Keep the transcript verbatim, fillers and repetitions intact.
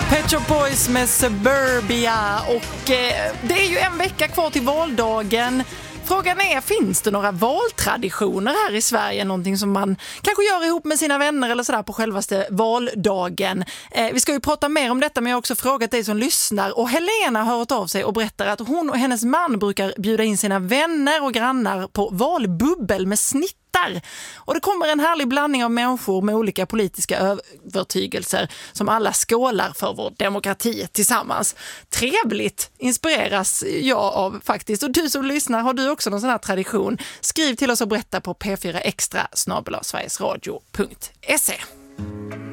Pet Shop Boys med Suburbia och eh, det är ju en vecka kvar till valdagen. Frågan är, finns det några valtraditioner här i Sverige? Någonting som man kanske gör ihop med sina vänner eller sådär på självaste valdagen. Eh, vi ska ju prata mer om detta, men jag har också frågat dig som lyssnar. Och Helena har hört av sig och berättar att hon och hennes man brukar bjuda in sina vänner och grannar på valbubbel med snitt. Och det kommer en härlig blandning av människor med olika politiska övertygelser som alla skålar för vår demokrati tillsammans. Trevligt inspireras jag av faktiskt. Och du som lyssnar, har du också någon sån här tradition? Skriv till oss och berätta på p fyra extra snabel-a sverigesradio punkt se.